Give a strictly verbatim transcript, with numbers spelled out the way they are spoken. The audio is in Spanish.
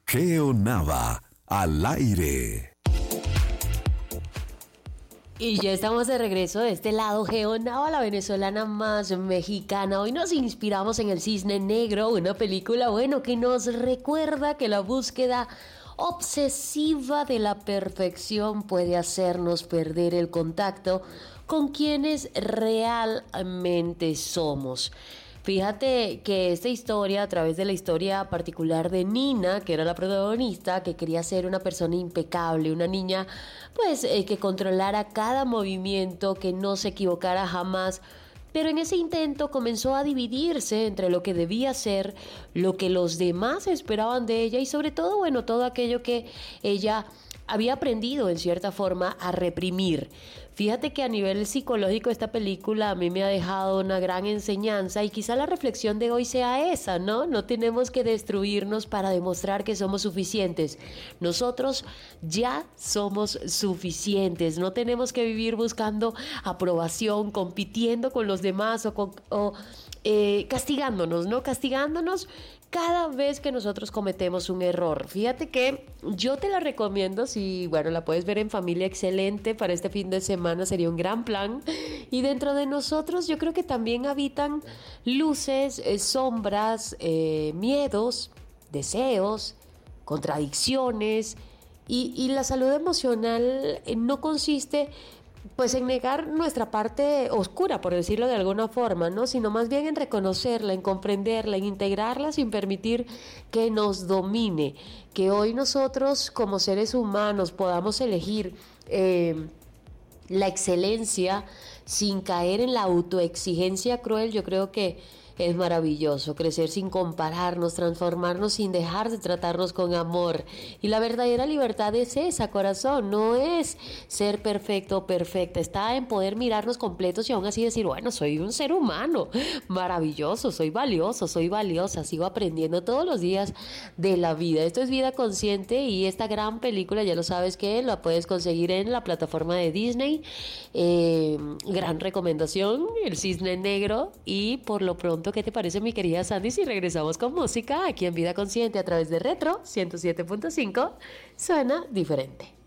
Geonava al aire. Y ya estamos de regreso de este lado, Geonava, la venezolana más mexicana. Hoy nos inspiramos en El Cisne Negro, una película, bueno, que nos recuerda que la búsqueda obsesiva de la perfección puede hacernos perder el contacto con quienes realmente somos. Fíjate que esta historia, a través de la historia particular de Nina, que era la protagonista, que quería ser una persona impecable, una niña pues eh, que controlara cada movimiento, que no se equivocara jamás, pero en ese intento comenzó a dividirse entre lo que debía ser, lo que los demás esperaban de ella y sobre todo, bueno, todo aquello que ella había aprendido en cierta forma a reprimir. Fíjate que a nivel psicológico esta película a mí me ha dejado una gran enseñanza y quizá la reflexión de hoy sea esa, ¿no? No tenemos que destruirnos para demostrar que somos suficientes. Nosotros ya somos suficientes. No tenemos que vivir buscando aprobación, compitiendo con los demás o, con, o eh, castigándonos, ¿no? Castigándonos cada vez que nosotros cometemos un error. Fíjate que yo te la recomiendo, si, bueno, la puedes ver en familia, excelente, para este fin de semana sería un gran plan. Y dentro de nosotros yo creo que también habitan luces, eh, sombras, eh, miedos, deseos, contradicciones. Y, y la salud emocional eh, no consiste pues en negar nuestra parte oscura, por decirlo de alguna forma, ¿no? Sino más bien en reconocerla, en comprenderla, en integrarla sin permitir que nos domine. Que hoy nosotros como seres humanos podamos elegir eh, la excelencia sin caer en la autoexigencia cruel, yo creo que es maravilloso. Crecer sin compararnos, transformarnos sin dejar de tratarnos con amor. Y la verdadera libertad es esa, corazón, no es ser perfecto o perfecta, está en poder mirarnos completos y aún así decir, bueno, soy un ser humano maravilloso, soy valioso, soy valiosa, sigo aprendiendo todos los días de la vida. Esto es Vida Consciente y esta gran película, ya lo sabes que la puedes conseguir en la plataforma de Disney. Eh, gran recomendación, El Cisne Negro. Y por lo pronto, ¿qué te parece, mi querida Sandy, si regresamos con música aquí en Vida Consciente a través de Retro ciento siete punto cinco? Suena diferente.